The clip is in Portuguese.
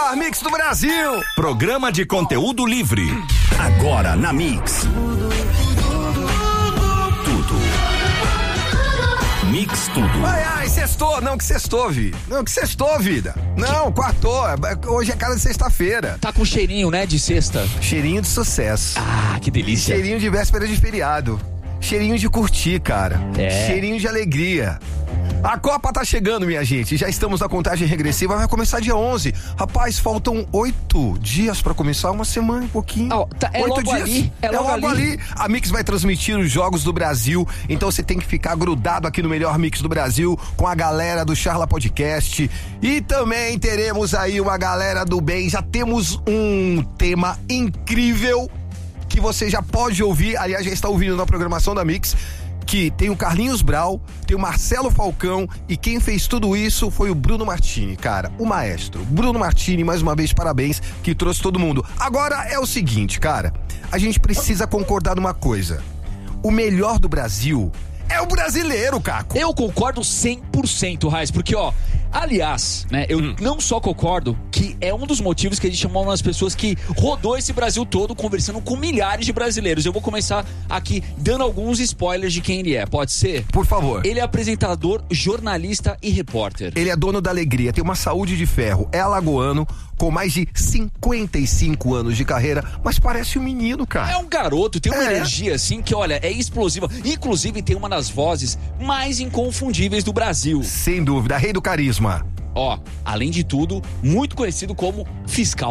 melhor mix do Brasil. Programa de conteúdo livre. Agora na Mix. Tudo. Mix tudo. Ai, sextou. Não, que sextou, vida. Não, quartou. Hoje é cara de sexta-feira. Tá com cheirinho, né, de sexta? Cheirinho de sucesso. Ah, que delícia. Cheirinho de véspera de feriado. Cheirinho de curtir, cara. É. Cheirinho de alegria. A Copa tá chegando, minha gente. Já estamos na contagem regressiva, vai começar dia 11. Rapaz, faltam 8 dias pra começar, uma semana, um pouquinho. É 8 logo dias. ali. É logo ali. A Mix vai transmitir os jogos do Brasil, então você tem que ficar grudado aqui no melhor Mix do Brasil com a galera do Charla Podcast. E também teremos aí uma galera do bem. Já temos um tema incrível que você já pode ouvir, aliás, já está ouvindo na programação da Mix, que tem o Carlinhos Brau, tem o Marcelo Falcão e quem fez tudo isso foi o Bruno Martini, cara, o maestro. Bruno Martini, mais uma vez, parabéns, que trouxe todo mundo. Agora é o seguinte, cara, a gente precisa concordar numa coisa. O melhor do Brasil é o brasileiro, Caco. Eu concordo 100%, Raiz, porque, aliás, né, eu não só concordo que é um dos motivos que a gente chamou umas pessoas que rodou esse Brasil todo conversando com milhares de brasileiros. Eu vou começar aqui dando alguns spoilers de quem ele é, pode ser? Por favor. Ele é apresentador, jornalista e repórter. Ele é dono da alegria, tem uma saúde de ferro, é alagoano, com mais de 55 anos de carreira, mas parece um menino, cara. É um garoto, tem uma energia assim que, olha, é explosiva. Inclusive tem uma das vozes mais inconfundíveis do Brasil. Sem dúvida, rei do carisma. Além de tudo, muito conhecido como fiscal